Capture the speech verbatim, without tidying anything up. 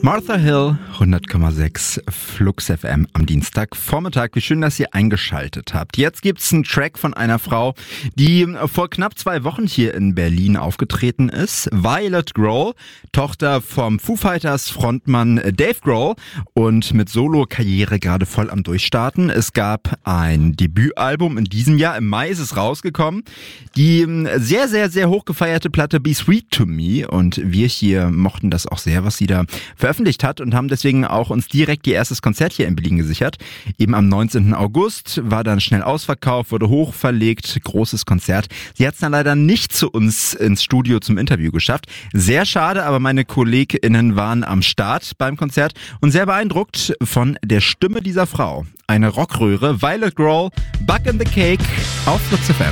Martha Hill, hundert Komma sechs Flux F M am Dienstagvormittag. Wie schön, dass ihr eingeschaltet habt. Jetzt gibt's einen Track von einer Frau, die vor knapp zwei Wochen hier in Berlin aufgetreten ist. Violet Grohl, Tochter vom Foo Fighters Frontmann Dave Grohl und mit Solo-Karriere gerade voll am Durchstarten. Es gab ein Debütalbum in diesem Jahr, im Mai ist es rausgekommen. Die sehr, sehr, sehr hochgefeierte Platte Be Sweet to Me, und wir hier mochten das auch sehr, was sie da veröffentlicht hat, und haben deswegen auch uns direkt ihr erstes Konzert hier in Berlin gesichert. Eben am neunzehnten August, war dann schnell ausverkauft, wurde hochverlegt, großes Konzert. Sie hat es dann leider nicht zu uns ins Studio zum Interview geschafft. Sehr schade, aber meine KollegInnen waren am Start beim Konzert und sehr beeindruckt von der Stimme dieser Frau. Eine Rockröhre, Violet Grohl, Bug in the Cake auf Flux F M.